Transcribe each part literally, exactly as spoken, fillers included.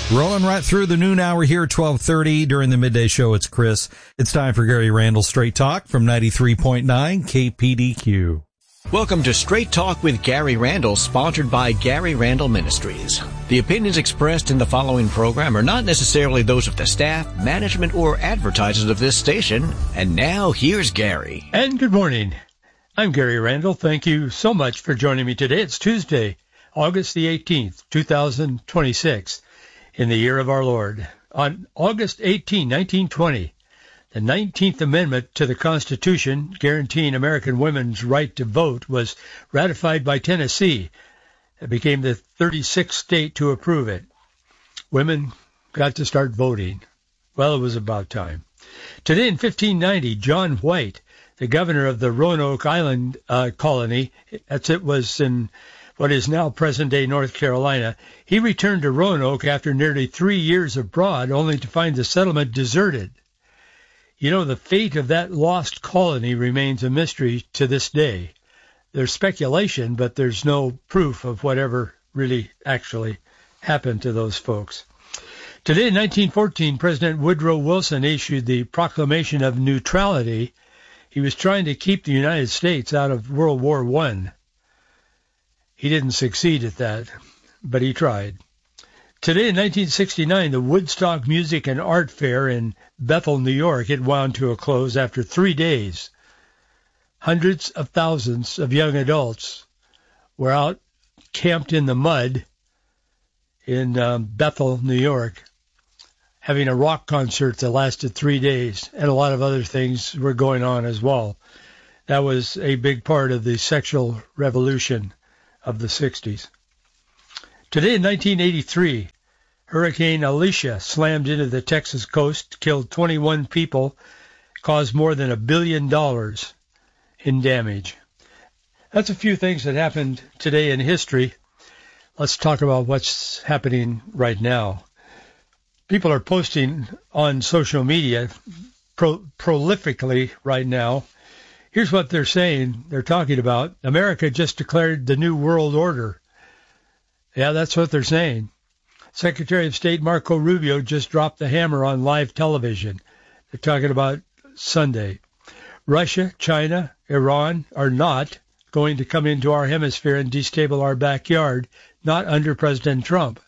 Rolling right through the noon hour here at twelve thirty. During the midday show, it's Chris. It's time for Gary Randall Straight Talk from ninety-three point nine K P D Q. Welcome to Straight Talk with Gary Randall, sponsored by Gary Randall Ministries. The opinions expressed in the following program are not necessarily those of the staff, management, or advertisers of this station. And now, here's Gary. And good morning. I'm Gary Randall. Thank you so much for joining me today. It's Tuesday, August the eighteenth, two thousand twenty-six. In the year of our Lord. On August eighteenth, nineteen twenty, the nineteenth Amendment to the Constitution, guaranteeing American women's right to vote, was ratified by Tennessee. It became the thirty-sixth state to approve it. Women got to start voting. Well, it was about time. Today in fifteen ninety, John White, the governor of the Roanoke Island uh, colony, that's it was in what is now present-day North Carolina, he returned to Roanoke after nearly three years abroad, only to find the settlement deserted. You know, the fate of that lost colony remains a mystery to this day. There's speculation, but there's no proof of whatever really actually happened to those folks. Today in nineteen fourteen, President Woodrow Wilson issued the Proclamation of Neutrality. He was trying to keep the United States out of World War One. He didn't succeed at that, but he tried. Today in nineteen sixty-nine, the Woodstock Music and Art Fair in Bethel, New York, it wound to a close after three days. Hundreds of thousands of young adults were out camped in the mud in um, Bethel, New York, having a rock concert that lasted three days, and a lot of other things were going on as well. That was a big part of the sexual revolution of the sixties. Today in nineteen eighty-three, Hurricane Alicia slammed into the Texas coast, killed twenty-one people, caused more than a billion dollars in damage. That's a few things that happened today in history. Let's talk about what's happening right now. People are posting on social media pro- prolifically right now. Here's what they're saying. They're talking about America just declared the new world order. Yeah, that's what they're saying. Secretary of State Marco Rubio just dropped the hammer on live television. They're talking about Sunday. Russia, China, Iran are not going to come into our hemisphere and destabilize our backyard, not under President Trump.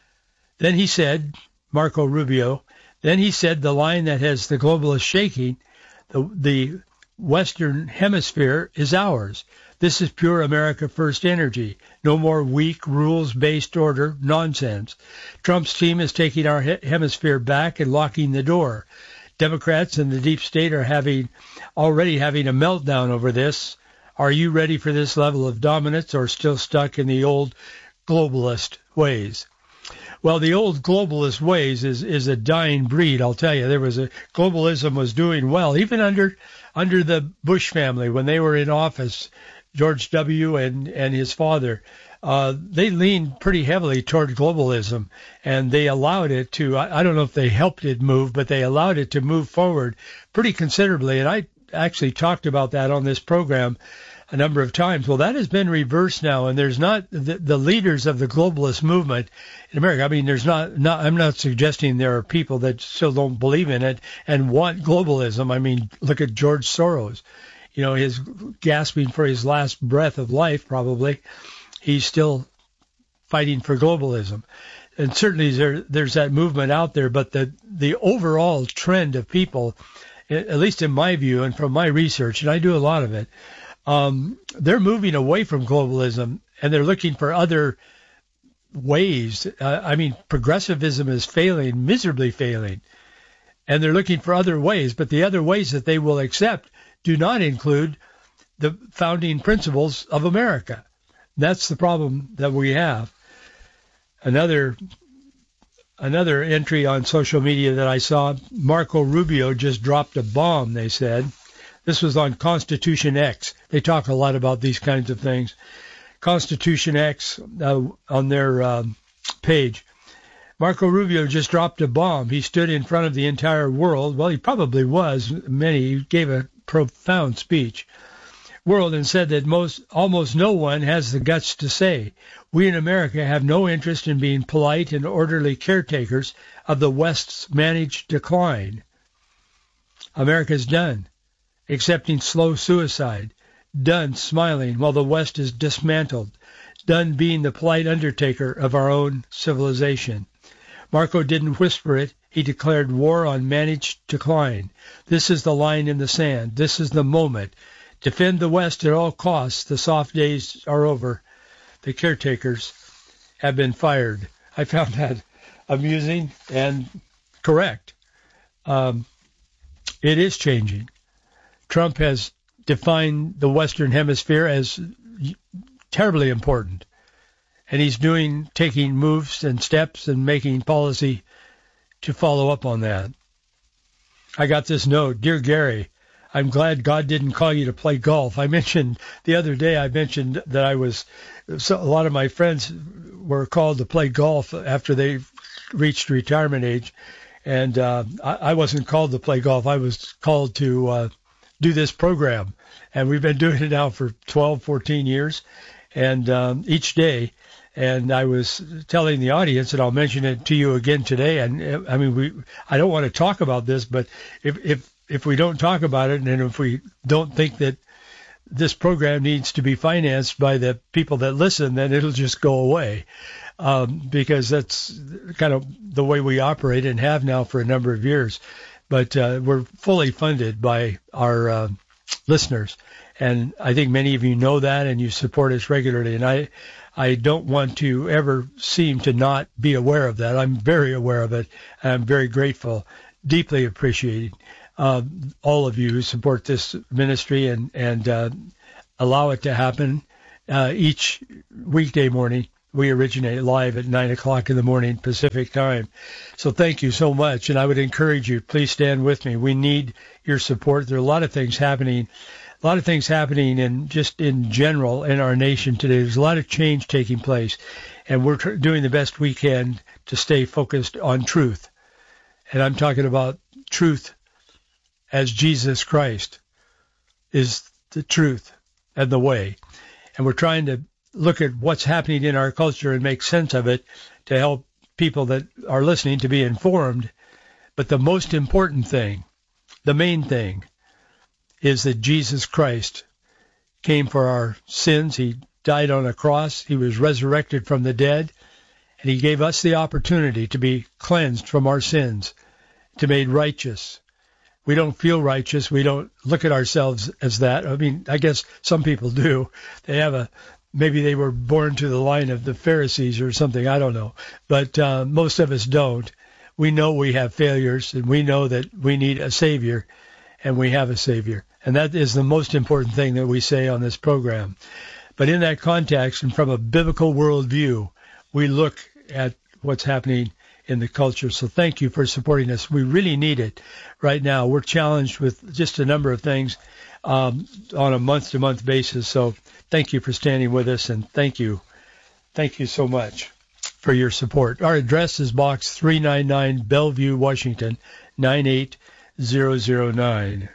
Then he said, Marco Rubio, then he said the line that has the globalists shaking, the the Western Hemisphere is ours. This is pure America First energy. No more weak, rules-based order nonsense. Trump's team is taking our he- hemisphere back and locking the door. Democrats and the deep state are having already having a meltdown over this. Are you ready for this level of dominance or still stuck in the old globalist ways? Well, the old globalist ways is, is a dying breed, I'll tell you. There was a globalism was doing well, even under under the Bush family when they were in office, George W. and, and his father. Uh, they leaned pretty heavily toward globalism, and they allowed it to, I, I don't know if they helped it move, but they allowed it to move forward pretty considerably. And I actually talked about that on this program a number of times. Well, that has been reversed now, and there's not the, the leaders of the globalist movement in America. I mean, there's not, not, I'm not suggesting there are people that still don't believe in it and want globalism. I mean, look at George Soros. You know, his gasping for his last breath of life, probably. He's still fighting for globalism. And certainly there, there's that movement out there, but the, the overall trend of people, at least in my view and from my research, and I do a lot of it, Um, they're moving away from globalism, and they're looking for other ways. Uh, I mean, progressivism is failing, miserably failing, and they're looking for other ways. But the other ways that they will accept do not include the founding principles of America. That's the problem that we have. Another another entry on social media that I saw, Marco Rubio just dropped a bomb, they said. This was on Constitution X. They talk a lot about these kinds of things. Constitution X uh, on their uh, page. Marco Rubio just dropped a bomb. He stood in front of the entire world. Well, he probably was. Many. He gave a profound speech world and said that most, almost no one has the guts to say, we in America have no interest in being polite and orderly caretakers of the West's managed decline. America's done accepting slow suicide, done smiling while the West is dismantled, done being the polite undertaker of our own civilization. Marco didn't whisper it. He declared war on managed decline. This is the line in the sand. This is the moment. Defend the West at all costs. The soft days are over. The caretakers have been fired. I found that amusing and correct. Um, it is changing. Trump has defined the Western Hemisphere as terribly important. And he's doing, taking moves and steps and making policy to follow up on that. I got this note. Dear Gary, I'm glad God didn't call you to play golf. I mentioned the other day, I mentioned that I was, so a lot of my friends were called to play golf after they reached retirement age. And uh, I, I wasn't called to play golf. I was called to uh, do this program. And we've been doing it now for twelve, fourteen years. And um, each day, and I was telling the audience, and I'll mention it to you again today. And I mean, we, I don't want to talk about this, but if, if, if we don't talk about it, and if we don't think that this program needs to be financed by the people that listen, then it'll just go away. Um, because that's kind of the way we operate and have now for a number of years. But uh, we're fully funded by our uh, listeners. And I think many of you know that, and you support us regularly. And I, I don't want to ever seem to not be aware of that. I'm very aware of it. And I'm very grateful, deeply appreciating uh, all of you who support this ministry and, and uh, allow it to happen uh, each weekday morning. We originate live at nine o'clock in the morning Pacific time. So thank you so much. And I would encourage you, please stand with me. We need your support. There are a lot of things happening. A lot of things happening in just in general in our nation today. There's a lot of change taking place, and we're tr- doing the best we can to stay focused on truth. And I'm talking about truth as Jesus Christ is the truth and the way. And we're trying to look at what's happening in our culture and make sense of it to help people that are listening to be informed. But the most important thing, the main thing, is that Jesus Christ came for our sins. He died on a cross. He was resurrected from the dead. And he gave us the opportunity to be cleansed from our sins, to be made righteous. We don't feel righteous. We don't look at ourselves as that. I mean, I guess some people do. They have a, maybe they were born to the line of the Pharisees or something. I don't know. But uh, most of us don't. We know we have failures, and we know that we need a Savior, and we have a Savior. And that is the most important thing that we say on this program. But in that context, and from a biblical worldview, we look at what's happening in the culture. So thank you for supporting us. We really need it right now. We're challenged with just a number of things um, on a month-to-month basis. So thank you for standing with us, and thank you. Thank you so much for your support. Our address is Box three ninety-nine, Bellevue, Washington, nine eight zero zero nine.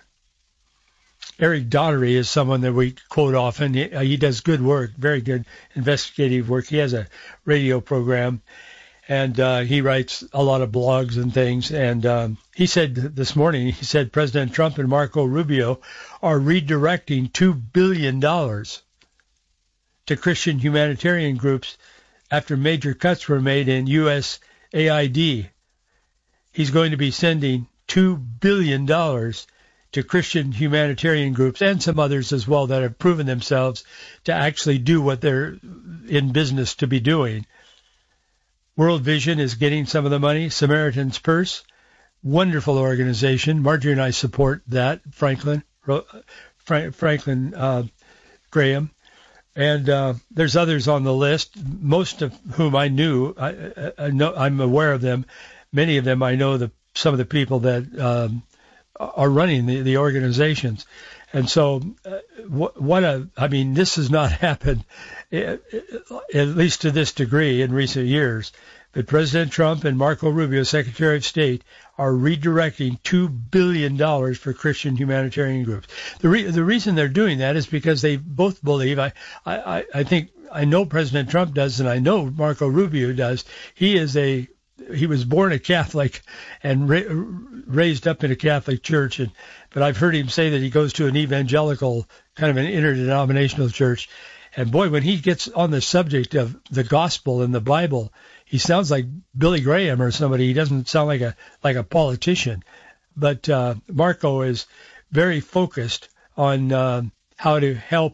Eric Daugherty is someone that we quote often. He, uh, he does good work, very good investigative work. He has a radio program, and uh, he writes a lot of blogs and things. And um, he said this morning, he said President Trump and Marco Rubio are redirecting two billion dollars to Christian humanitarian groups after major cuts were made in U S A I D. He's going to be sending two billion dollars to Christian humanitarian groups and some others as well that have proven themselves to actually do what they're in business to be doing. World Vision is getting some of the money. Samaritan's Purse, wonderful organization. Marjorie and I support that. Franklin, Fra- Franklin uh, Graham. And uh, there's others on the list, most of whom I knew. I, I, I know, I'm aware of them. Many of them I know the some of the people that um, are running the, the organizations. And so uh, what, what a, I mean, this has not happened, at least to this degree in recent years. But President Trump and Marco Rubio, Secretary of State, are redirecting two billion dollars for Christian humanitarian groups. The re- the reason they're doing that is because they both believe, I, I, I think, I know President Trump does, and I know Marco Rubio does. He is a, he was born a Catholic and ra- raised up in a Catholic church, and but I've heard him say that he goes to an evangelical, kind of an interdenominational church. And boy, when he gets on the subject of the gospel and the Bible, he sounds like Billy Graham or somebody. He doesn't sound like a like a politician. But uh, Marco is very focused on uh, how to help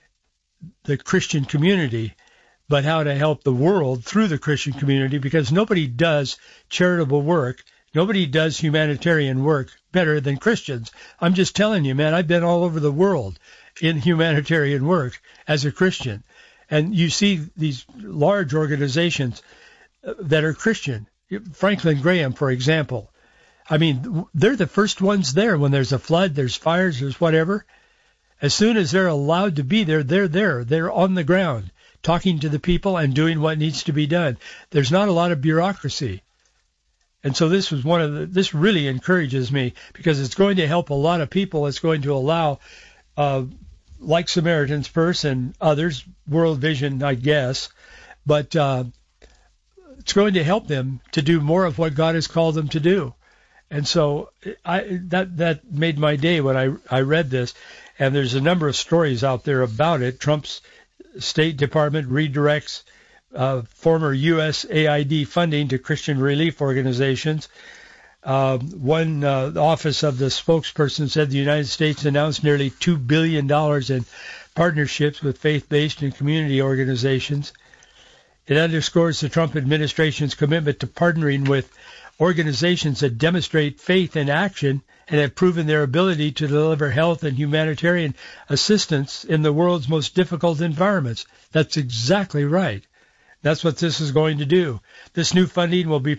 the Christian community, but how to help the world through the Christian community, because nobody does charitable work, nobody does humanitarian work better than Christians. I'm just telling you, man, I've been all over the world in humanitarian work as a Christian. And you see these large organizations that are Christian. Franklin Graham, for example. I mean, they're the first ones there when there's a flood, there's fires, there's whatever. As soon as they're allowed to be there, they're there. They're on the ground talking to the people and doing what needs to be done. There's not a lot of bureaucracy. And so this was one of the, this really encourages me, because it's going to help a lot of people. It's going to allow, uh, like Samaritan's Purse and others, World Vision, I guess, but uh, it's going to help them to do more of what God has called them to do. And so I, that that made my day when I, I read this. And there's a number of stories out there about it. Trump's State Department redirects uh, former U S A I D funding to Christian relief organizations. Uh, one uh, the office of the spokesperson said the United States announced nearly two billion dollars in partnerships with faith-based and community organizations. It underscores the Trump administration's commitment to partnering with organizations that demonstrate faith in action and have proven their ability to deliver health and humanitarian assistance in the world's most difficult environments. That's exactly right. That's what this is going to do. This new funding will be